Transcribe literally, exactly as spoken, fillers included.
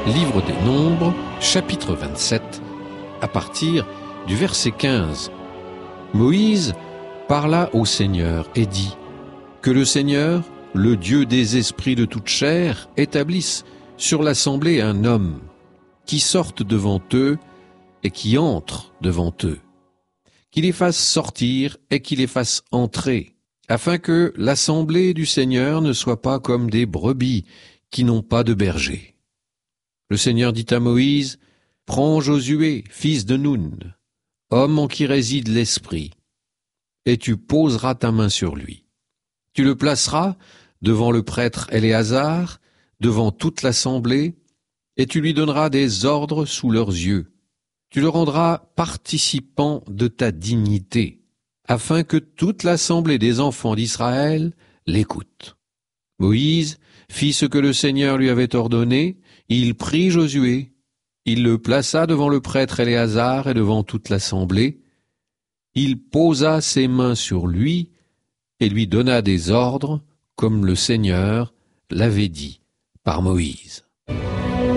Livre des Nombres, chapitre vingt-sept, à partir du verset quinze. Moïse parla au Seigneur et dit : Que le Seigneur, le Dieu des esprits de toute chair, établisse sur l'assemblée un homme qui sorte devant eux et qui entre devant eux, qu'il les fasse sortir et qu'il les fasse entrer, afin que l'assemblée du Seigneur ne soit pas comme des brebis qui n'ont pas de berger. Le Seigneur dit à Moïse : Prends Josué, fils de Nun, homme en qui réside l'Esprit, et tu poseras ta main sur lui. Tu le placeras devant le prêtre Éléazar, devant toute l'assemblée, et tu lui donneras des ordres sous leurs yeux. Tu le rendras participant de ta dignité, afin que toute l'assemblée des enfants d'Israël l'écoute. Moïse fit ce que le Seigneur lui avait ordonné. Il prit Josué, il le plaça devant le prêtre Éléazar et devant toute l'assemblée. Il posa ses mains sur lui et lui donna des ordres, comme le Seigneur l'avait dit par Moïse.